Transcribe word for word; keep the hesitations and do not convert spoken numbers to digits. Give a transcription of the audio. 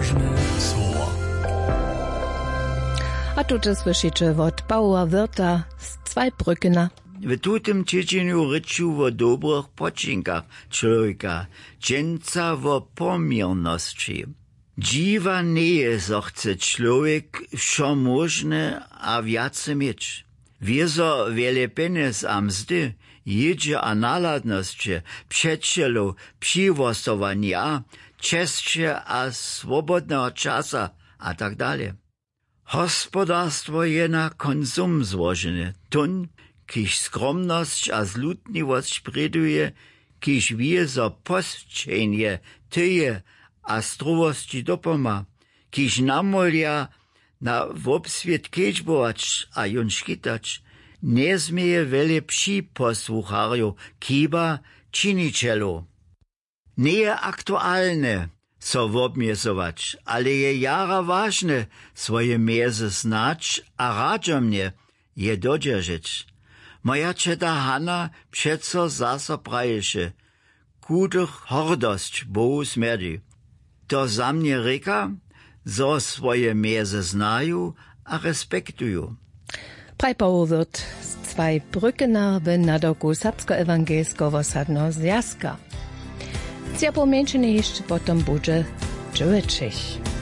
Bożne słowa. A tutaj słyszycie od Paula Wirta z Zweibrückena. W tutym tydzieniu ryczu o dobrych poczynkach człowieka, dżęca o pomierności. Dziwa nie so chce człowiek wszo możne a wiace mieć. Wieso wiele pieniędz a mzdy, jedzie a naladności, przyjacielu, przywosowania, czescie a swobodnego czasa a tak dalej. Hospodarstwo je na konsum złożone, tun, kiż skromność a zlutliwość przyduje, kiż wie so postrzenie tyje a struwości dopoma, kiż namolia na wobswiet kiećbować a jon škitać, nie zmieje wiele psi posłucharju, kiba činičelu. Nie je aktualne so wobmiesować, ale je jara ważne swoje mierze znać a radzomnie je dodržić. Moja četa Hanna přeco zasa praješe, kudych hordost Bohu smerdzi. To za mnie reka, zo swoje mierze znają a respektują. Paul Wirt z Zweibrückena w nadoku Serbsko-Ewangelskiego Osadnego Związka. Zja pomięczenie jeszcze potem będzie dziewięćdziesiąt.